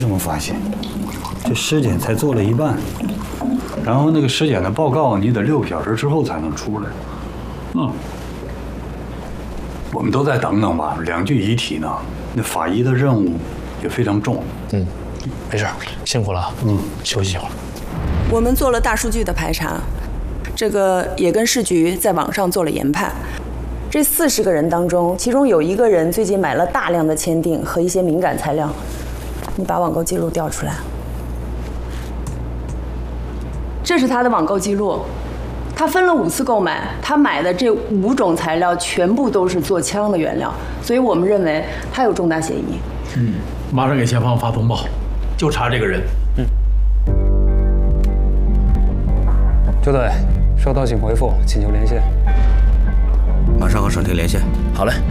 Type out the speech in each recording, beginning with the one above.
这么发现，这尸检才做了一半，然后那个尸检的报告你得6个小时之后才能出来。我们都再等等吧，2具遗体呢，那法医的任务也非常重。 没事，辛苦了。休息一会儿。 我们做了大数据的排查，这个也跟市局在网上做了研判。这40个人当中，其中有1个人最近买了大量的签订和一些敏感材料。你把网购记录调出来。这是他的网购记录，他分了5次购买，他买的这5种材料全部都是做枪的原料，所以我们认为他有重大嫌疑。 马上给前方发通报，就查这个人。 周队，收到请回复，请求连线。 马上和省厅连线。 好嘞。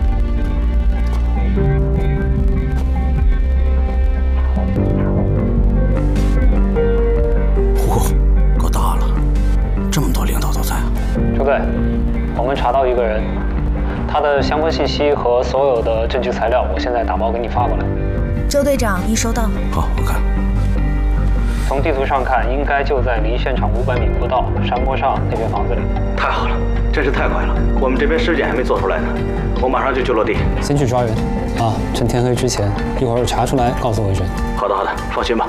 够大了，这么多领导都在啊！ 周队，我们查到1个人，他的相关信息和所有的证据材料，我现在打包给你发过来。 周队长，已收到。 好，我看。 从地图上看，应该就在离现场500米不到，山坡上那间房子里。 太好了，真是太快了！我们这边尸检还没做出来呢，我马上就去落地。 先去抓人，趁天黑之前，一会儿查出来告诉回诊。 好的，好的，放心吧。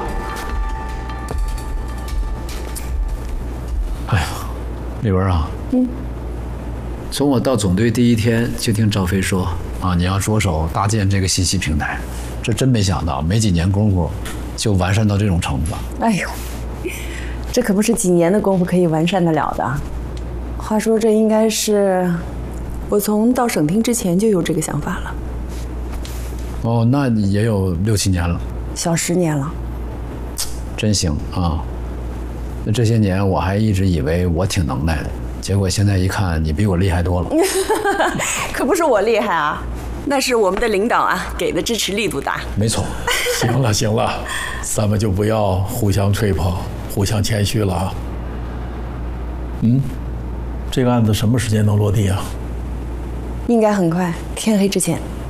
哎呀，丽文啊，从我到总队第1天就听赵飞说你要着手搭建这个信息平台，这真没想到，没几年功夫就完善到这种程度了。 哎呦，这可不是几年的功夫可以完善得了的。话说这应该是我从到省厅之前就有这个想法了。 哦，那也有6、7年了， 小10年了。 真行啊！那这些年我还一直以为我挺能耐的，结果现在一看，你比我厉害多了。 可不是我厉害啊，那是我们的领导啊给的支持力度大。 没错。行了行了，咱们就不要互相吹捧，互相谦虚了啊。这个案子什么时间能落地啊？ 应该很快，天黑之前。